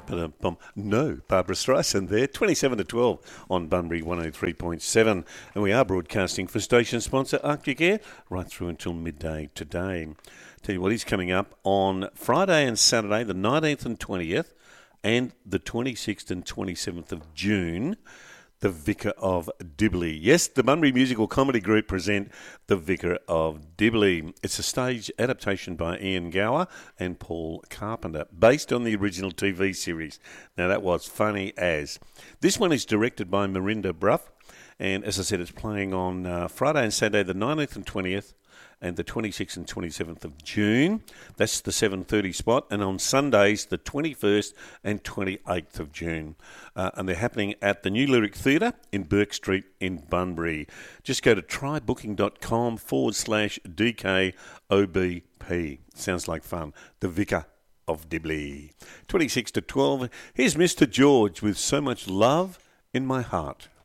No, Barbara Streisand there, 27 to 12 on Bunbury 103.7. And we are broadcasting for station sponsor Arctic Air right through until midday today. Tell you what is coming up on Friday and Saturday, the 19th and 20th, and the 26th and 27th of June. The Vicar of Dibley. Yes, the Bunbury Musical Comedy Group present The Vicar of Dibley. It's a stage adaptation by Ian Gower and Paul Carpenter, based on the original TV series. Now, that was funny as. This one is directed by Marinda Bruff, and as I said, it's playing on Friday and Saturday, the 19th and 20th, and the 26th and 27th of June. That's the 7:30 spot. And on Sundays, the 21st and 28th of June. And they're happening at the New Lyric Theatre in Burke Street in Bunbury. Just go to tryBooking.com/DKOBP. Sounds like fun. The Vicar of Dibley. 26 to 12. Here's Mr. George with So Much Love in My Heart.